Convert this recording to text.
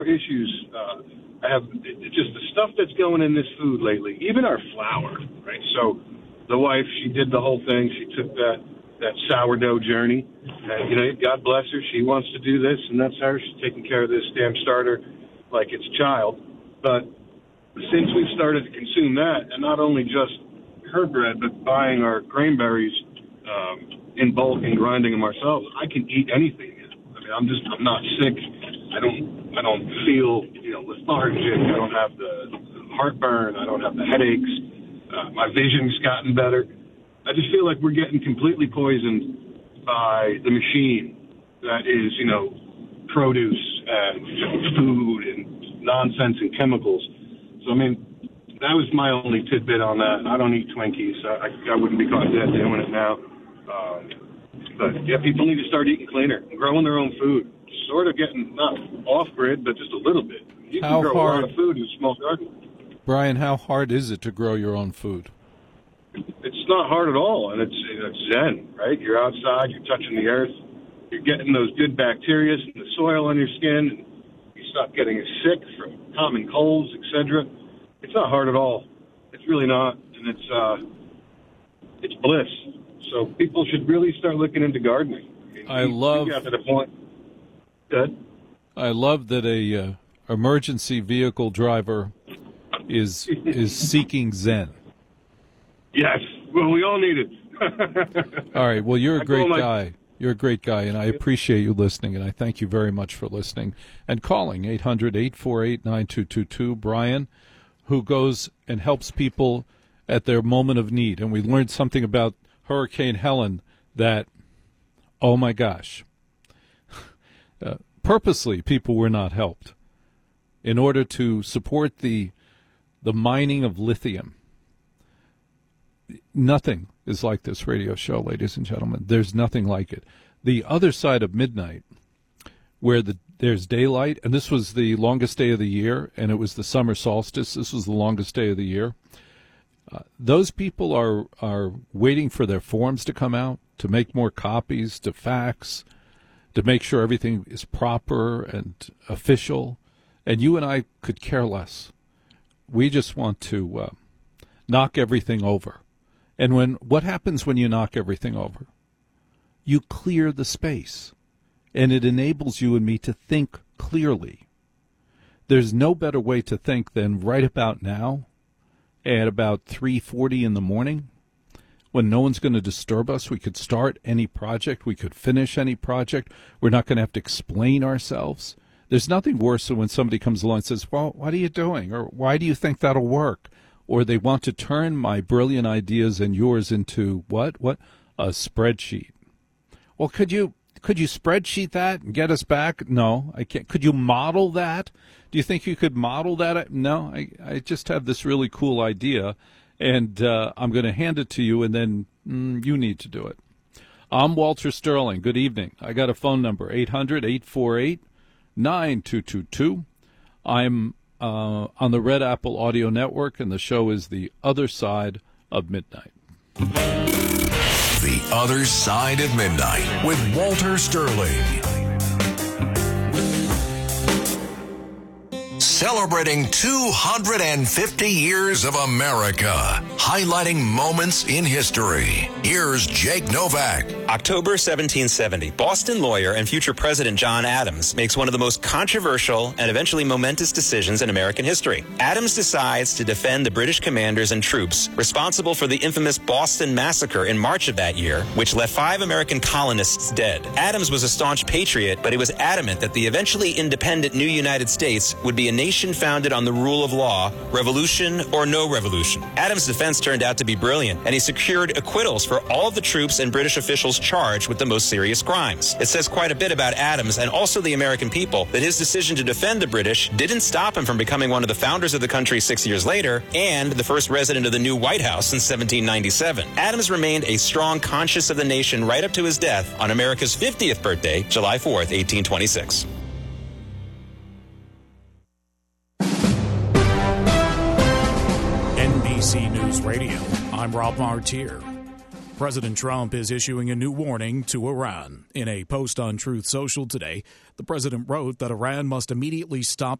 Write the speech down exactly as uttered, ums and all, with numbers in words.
issues. Uh, I have it, just the stuff that's going in this food lately, even our flour, right? So the wife, she did the whole thing. She took that, that sourdough journey. And, you know, God bless her. She wants to do this, and that's her. She's taking care of this damn starter like it's a child. But since we've started to consume that, and not only just her bread, but buying our grainberries um, in bulk and grinding them ourselves, I can eat anything. I mean, I'm just, I'm not sick. I don't, I don't feel, you know, lethargic. I don't have the heartburn. I don't have the headaches. Uh, my vision's gotten better. I just feel like we're getting completely poisoned by the machine that is, you know, produce and you know, food and nonsense and chemicals. So, I mean, that was my only tidbit on that. I don't eat Twinkies. I, I wouldn't be caught dead doing it now. Um, but, yeah, people need to start eating cleaner, growing their own food. Sort of getting, not off-grid, but just a little bit. You how can grow hard, a lot of food in a small garden. Brian, how hard is it to grow your own food? It's not hard at all, and it's, it's zen, right? You're outside, you're touching the earth, you're getting those good bacteria in the soil on your skin, and you stop getting sick from common colds, et cetera. It's not hard at all. It's really not, and it's uh, it's bliss. So people should really start looking into gardening. I, mean, I we, love. We got to the point. Good. I love that a uh, emergency vehicle driver is is seeking Zen. Yes. Well, we all need it. All right. Well, you're a I great my... guy. You're a great guy, and I appreciate you listening, and I thank you very much for listening and calling eight hundred, eight four eight, nine two two two. Brian, who goes and helps people at their moment of need. And we learned something about Hurricane Helen that, oh, my gosh, uh, purposely people were not helped in order to support the the mining of lithium. Nothing is like this radio show, ladies and gentlemen. There's nothing like it. The other side of midnight, where the there's daylight, and this was the longest day of the year, and it was the summer solstice. This was the longest day of the year. Uh, those people are are waiting for their forms to come out, to make more copies, to fax, to make sure everything is proper and official. And you and I could care less. We just want to uh, knock everything over. And when what happens when you knock everything over? You clear the space, and it enables you and me to think clearly. There's no better way to think than right about now, at about three forty in the morning, when no one's going to disturb us. We could start any project. We could finish any project. We're not going to have to explain ourselves. There's nothing worse than when somebody comes along and says, well, what are you doing? Or why do you think that'll work? Or they want to turn my brilliant ideas and yours into what? What? A spreadsheet. Well, could you could you spreadsheet that and get us back? No, I can't. Could you model that? Do you think you could model that? No, I, I just have this really cool idea, and uh, I'm going to hand it to you, and then mm, you need to do it. I'm Walter Sterling. Good evening. I got a phone number, eight hundred, eight four eight, nine two two two. I'm uh, on the Red Apple Audio Network, and the show is The Other Side of Midnight. The Other Side of Midnight with Walter Sterling. Celebrating two hundred fifty years of America, highlighting moments in history. Here's Jake Novak. October seventeen seventy, Boston lawyer and future President John Adams makes one of the most controversial and eventually momentous decisions in American history. Adams decides to defend the British commanders and troops responsible for the infamous Boston Massacre in March of that year, which left five American colonists dead. Adams was a staunch patriot, but he was adamant that the eventually independent new United States would be a nation founded on the rule of law, revolution or no revolution. Adams' defense turned out to be brilliant, and he secured acquittals for all of the troops and British officials charged with the most serious crimes. It says quite a bit about Adams and also the American people that his decision to defend the British didn't stop him from becoming one of the founders of the country six years later and the first resident of the new White House in seventeen ninety-seven. Adams remained a strong conscience of the nation right up to his death on America's fiftieth birthday, July fourth, eighteen twenty-six. N B C News Radio, I'm Rob Martier. President Trump is issuing a new warning to Iran. In a post on Truth Social today, the president wrote that Iran must immediately stop